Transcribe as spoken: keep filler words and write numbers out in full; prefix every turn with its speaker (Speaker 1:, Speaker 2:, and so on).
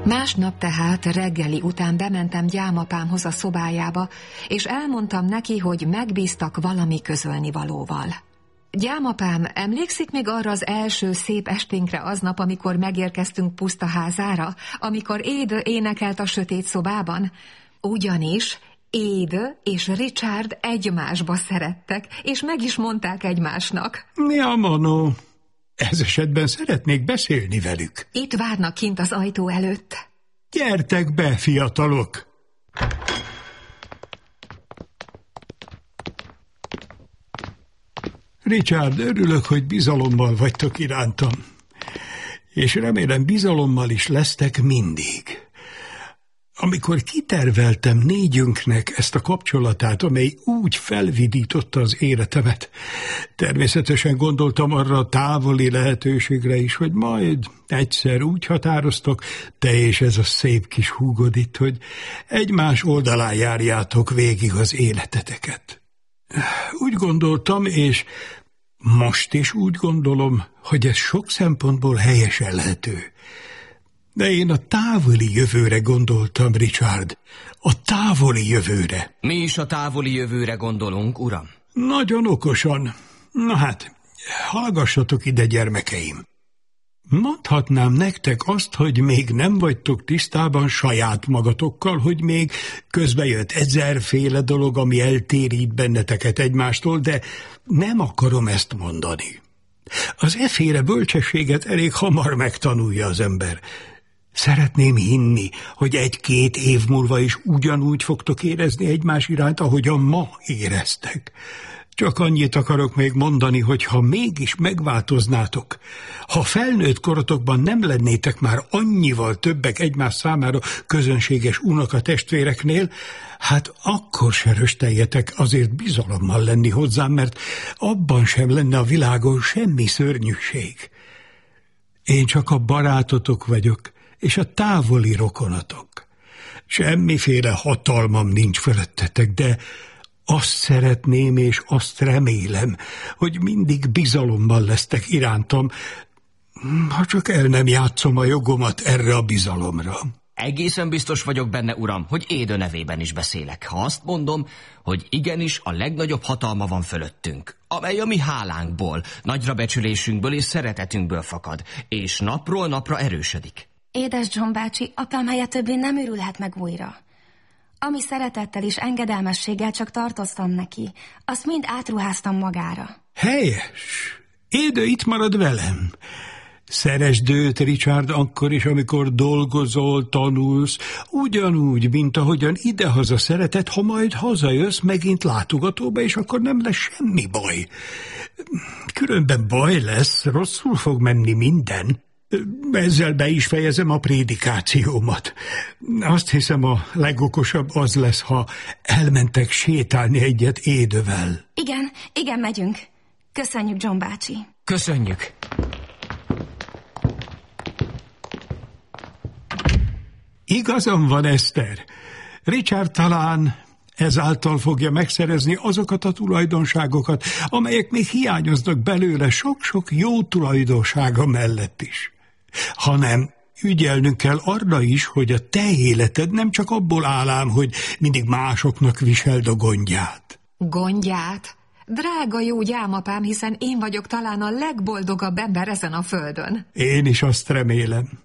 Speaker 1: Másnap tehát reggeli után bementem gyámapámhoz a szobájába, és elmondtam neki, hogy megbíztak valami közölnivalóval. Gyámapám, emlékszik még arra az első szép esténkre aznap, amikor megérkeztünk pusztaházára, amikor Édő énekelt a sötét szobában? Ugyanis Édő és Richard egymásba szerettek, és meg is mondták egymásnak.
Speaker 2: Ja, Manó, ez esetben szeretnék beszélni velük.
Speaker 1: Itt várnak kint az ajtó előtt.
Speaker 2: Gyertek be, fiatalok! Richard, örülök, hogy bizalommal vagytok irántam, és remélem bizalommal is lesztek mindig. Amikor kiterveltem négyünknek ezt a kapcsolatát, amely úgy felvidította az életemet, természetesen gondoltam arra a távoli lehetőségre is, hogy majd egyszer úgy határoztok, te és ez a szép kis húgod itt, hogy egymás oldalán járjátok végig az életeteket. Úgy gondoltam, és most is úgy gondolom, hogy ez sok szempontból helyesen lehető. De én a távoli jövőre gondoltam, Richard. A távoli jövőre.
Speaker 3: Mi is a távoli jövőre gondolunk, uram.
Speaker 2: Nagyon okosan. Na hát, hallgassatok ide, gyermekeim. Mondhatnám nektek azt, hogy még nem vagytok tisztában saját magatokkal, hogy még közbe jött ezerféle dolog, ami eltérít benneteket egymástól, de nem akarom ezt mondani. Az efféle bölcsességet elég hamar megtanulja az ember. Szeretném hinni, hogy egy-két év múlva is ugyanúgy fogtok érezni egymás iránt, ahogyan ma éreztek. Csak annyit akarok még mondani, hogy ha mégis megváltoznátok, ha felnőtt korotokban nem lennétek már annyival többek egymás számára közönséges unokatestvéreknél, hát akkor se rösteljetek azért bizalommal lenni hozzám, mert abban sem lenne a világon semmi szörnyűség. Én csak a barátotok vagyok, és a távoli rokonatok. Semmiféle hatalmam nincs fölöttetek, de azt szeretném és azt remélem, hogy mindig bizalommal lesztek irántam, ha csak el nem játszom a jogomat erre a bizalomra.
Speaker 3: Egészen biztos vagyok benne, uram, hogy Édő nevében is beszélek, ha azt mondom, hogy igenis a legnagyobb hatalma van fölöttünk, amely a mi hálánkból, nagyrabecsülésünkből és szeretetünkből fakad, és napról napra erősödik.
Speaker 4: Édes John bácsi, apám helye többé nem őrülhet meg újra. Ami szeretettel és engedelmességgel csak tartoztam neki, azt mind átruháztam magára.
Speaker 2: Helyes! Édő itt marad velem. Szeresd őt, Richard, akkor is, amikor dolgozol, tanulsz, ugyanúgy, mint ahogyan idehaza szereted, ha majd hazajössz megint látogatóba, és akkor nem lesz semmi baj. Különben baj lesz, rosszul fog menni minden. Ezzel be is fejezem a prédikációmat. Azt hiszem, a legokosabb az lesz, ha elmentek sétálni egyet Édővel.
Speaker 4: Igen, igen, megyünk. Köszönjük, John bácsi.
Speaker 3: Köszönjük.
Speaker 2: Igazam van, Eszter. Richard talán ezáltal fogja megszerezni azokat a tulajdonságokat, amelyek még hiányoznak belőle sok-sok jó tulajdonsága mellett is. Hanem ügyelnünk kell arra is, hogy a te életed nem csak abból áll ám, hogy mindig másoknak viseld a gondját.
Speaker 1: Gondját? Drága jó gyámapám, hiszen én vagyok talán a legboldogabb ember ezen a földön.
Speaker 2: Én is azt remélem.